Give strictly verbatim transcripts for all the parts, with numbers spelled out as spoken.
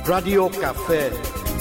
Radio Cà Phê.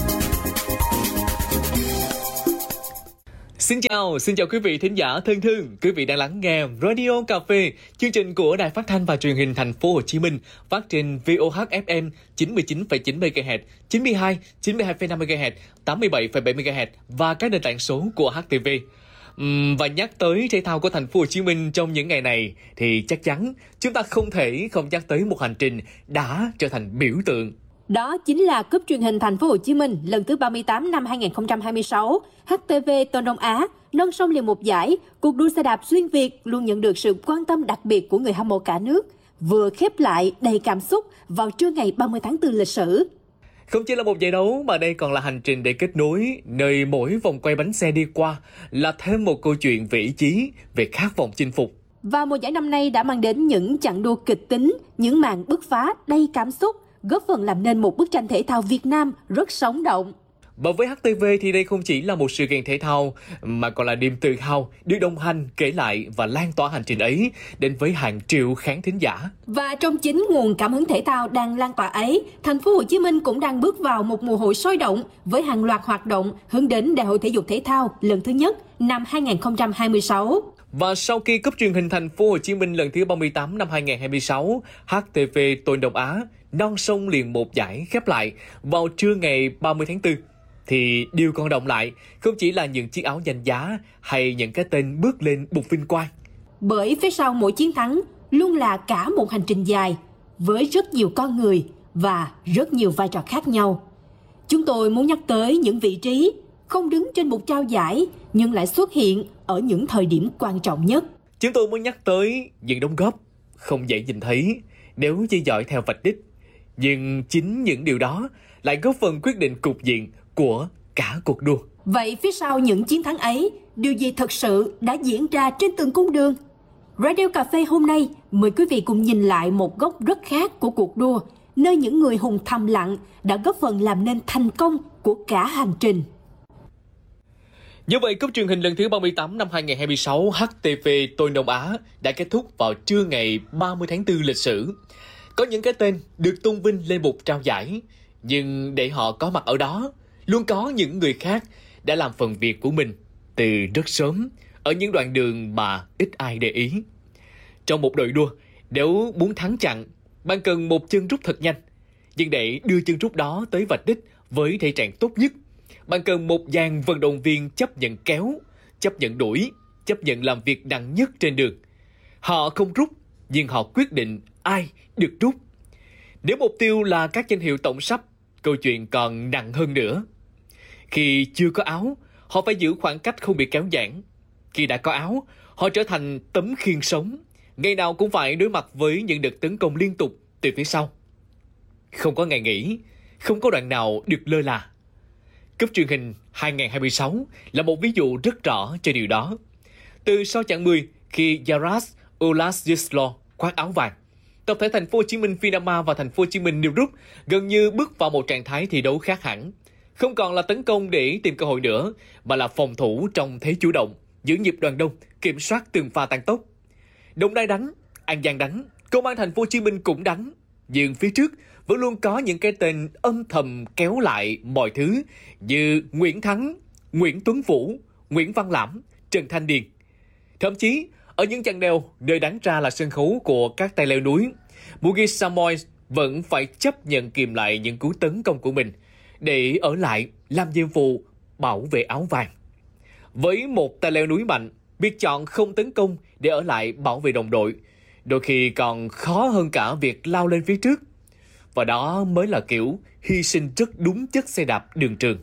Xin chào, xin chào quý vị thính giả thân thương. Quý vị đang lắng nghe Radio Cà Phê, chương trình của Đài Phát thanh và Truyền hình Thành phố Hồ Chí Minh, phát trên vê o hát ép em chín mươi chín phẩy chín mê ga héc, chín mươi hai, chín mươi hai phẩy năm mê ga héc, tám mươi bảy phẩy bảy mê ga héc và các nền tảng số của hát tê vê. Uhm, và nhắc tới thể thao của Thành phố Hồ Chí Minh trong những ngày này thì chắc chắn chúng ta không thể không nhắc tới một hành trình đã trở thành biểu tượng. Đó chính là Cúp Truyền hình Thành phố Hồ Chí Minh lần thứ ba mươi tám năm hai không hai sáu. hát tê vê Tôn Đông Á non sông liền một giải, cuộc đua xe đạp xuyên Việt luôn nhận được sự quan tâm đặc biệt của người hâm mộ cả nước, vừa khép lại đầy cảm xúc vào trưa ngày ba mươi tháng tư lịch sử. Không chỉ là một giải đấu mà đây còn là hành trình để kết nối, nơi mỗi vòng quay bánh xe đi qua là thêm một câu chuyện về ý chí, về khát vọng chinh phục. Và mùa giải năm nay đã mang đến những chặng đua kịch tính, những màn bứt phá đầy cảm xúc, góp phần làm nên một bức tranh thể thao Việt Nam rất sống động. Và với hát tê vê thì đây không chỉ là một sự kiện thể thao mà còn là niềm tự hào được đồng hành, kể lại và lan tỏa hành trình ấy đến với hàng triệu khán thính giả. Và trong chính nguồn cảm hứng thể thao đang lan tỏa ấy, Thành phố Hồ Chí Minh cũng đang bước vào một mùa hội sôi động với hàng loạt hoạt động hướng đến Đại hội thể dục thể thao lần thứ nhất năm hai không hai sáu. Và sau khi Cúp Truyền hình Thành phố Hồ Chí Minh lần thứ ba mươi tám năm hai không hai sáu, hát tê vê Tôn Đông Á non sông liền một giải khép lại vào trưa ngày ba mươi tháng tư, thì điều còn động lại không chỉ là những chiếc áo danh giá hay những cái tên bước lên bục vinh quang. Bởi phía sau mỗi chiến thắng luôn là cả một hành trình dài với rất nhiều con người và rất nhiều vai trò khác nhau. Chúng tôi muốn nhắc tới những vị trí không đứng trên bục trao giải nhưng lại xuất hiện ở những thời điểm quan trọng nhất. Chúng tôi muốn nhắc tới những đóng góp không dễ nhìn thấy nếu chỉ dõi theo vạch đích, nhưng chính những điều đó lại góp phần quyết định cục diện của cả cuộc đua. Vậy phía sau những chiến thắng ấy, điều gì thật sự đã diễn ra trên từng cung đường? Radio Cà Phê hôm nay mời quý vị cùng nhìn lại một góc rất khác của cuộc đua, nơi những người hùng thầm lặng đã góp phần làm nên thành công của cả hành trình. Như vậy, Cúp Truyền hình lần thứ ba mươi tám năm hai không hai sáu hát tê vê Tôn Đông Á đã kết thúc vào trưa ngày ba mươi tháng tư lịch sử. Có những cái tên được tôn vinh lên bục trao giải, nhưng để họ có mặt ở đó, luôn có những người khác đã làm phần việc của mình từ rất sớm, ở những đoạn đường mà ít ai để ý. Trong một đội đua, nếu muốn thắng chặn, bạn cần một chân rút thật nhanh. Nhưng để đưa chân rút đó tới vạch đích với thể trạng tốt nhất, bạn cần một dàn vận động viên chấp nhận kéo, chấp nhận đuổi, chấp nhận làm việc nặng nhất trên đường. Họ không rút, nhưng họ quyết định ai được rút. Nếu mục tiêu là các danh hiệu tổng sắp, câu chuyện còn nặng hơn nữa. Khi chưa có áo, họ phải giữ khoảng cách không bị kéo giãn. Khi đã có áo, họ trở thành tấm khiên sống, ngày nào cũng phải đối mặt với những đợt tấn công liên tục từ phía sau. Không có ngày nghỉ, không có đoạn nào được lơ là. Cúp Truyền hình hai không hai sáu là một ví dụ rất rõ cho điều đó. Từ sau chặng mười, khi Yaras Ulasyislaw khoác áo vàng, tập thể Thành phố Hồ Chí Minh Vinama và Thành phố Hồ Chí Minh New Group gần như bước vào một trạng thái thi đấu khác hẳn. Không còn là tấn công để tìm cơ hội nữa, mà là phòng thủ trong thế chủ động, giữ nhịp đoàn đông, kiểm soát từng pha tăng tốc. Đồng Nai đánh, An Giang đánh, Công an Thành phố Hồ Chí Minh cũng đánh, nhưng phía trước vẫn luôn có những cái tên âm thầm kéo lại mọi thứ như Nguyễn Thắng, Nguyễn Tuấn Vũ, Nguyễn Văn Lãm, Trần Thanh Điền. Thậm chí, ở những chặng đèo, nơi đáng ra là sân khấu của các tay leo núi, Mugi Samoy vẫn phải chấp nhận kìm lại những cú tấn công của mình để ở lại làm nhiệm vụ bảo vệ áo vàng. Với một tay leo núi mạnh, việc chọn không tấn công để ở lại bảo vệ đồng đội đôi khi còn khó hơn cả việc lao lên phía trước. Và đó mới là kiểu hy sinh rất đúng chất xe đạp đường trường.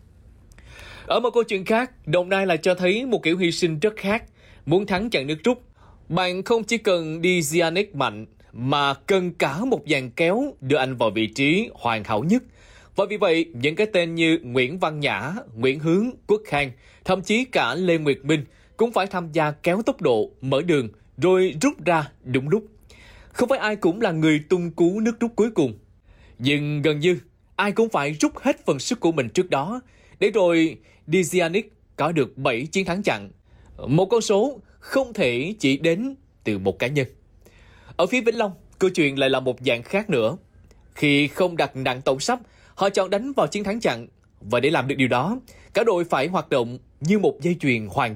Ở một câu chuyện khác, Đồng Nai lại cho thấy một kiểu hy sinh rất khác. Muốn thắng chặng nước rút, bạn không chỉ cần đi Zianek mạnh, mà cần cả một dàn kéo đưa anh vào vị trí hoàn hảo nhất. Và vì vậy, những cái tên như Nguyễn Văn Nhã, Nguyễn Hướng, Quốc Khang, thậm chí cả Lê Nguyệt Minh cũng phải tham gia kéo tốc độ, mở đường, rồi rút ra đúng lúc. Không phải ai cũng là người tung cú nước rút cuối cùng, nhưng gần như ai cũng phải rút hết phần sức của mình trước đó, để rồi Dizianik có được bảy chiến thắng chặn. Một con số không thể chỉ đến từ một cá nhân. Ở phía Vĩnh Long, câu chuyện lại là một dạng khác nữa. Khi không đặt nặng tổng sắp, họ chọn đánh vào chiến thắng chặn. Và để làm được điều đó, cả đội phải hoạt động như một dây chuyền hoàn